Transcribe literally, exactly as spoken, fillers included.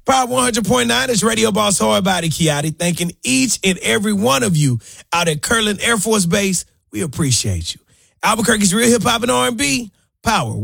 Power one hundred point nine is Radio Boss Hardbody Kiati, thanking each and every one of you out at Kirtland Air Force Base. We appreciate you. Albuquerque's Real Hip Hop and R and B, Power